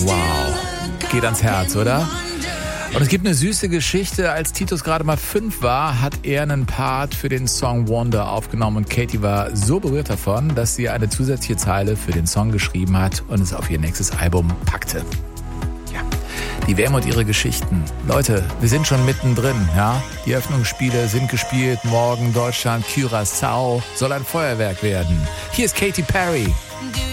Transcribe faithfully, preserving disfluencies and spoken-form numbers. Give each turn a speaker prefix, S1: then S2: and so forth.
S1: Wow, geht ans Herz, oder? Und es gibt eine süße Geschichte. Als Titus gerade mal fünf war, hat er einen Part für den Song Wonder aufgenommen und Katie war so berührt davon, dass sie eine zusätzliche Zeile für den Song geschrieben hat und es auf ihr nächstes Album packte. Ja, die W M und ihre Geschichten. Leute, wir sind schon mittendrin, ja? Die Eröffnungsspiele sind gespielt. Morgen Deutschland, Curaçao soll ein Feuerwerk werden. Hier ist Katy Perry.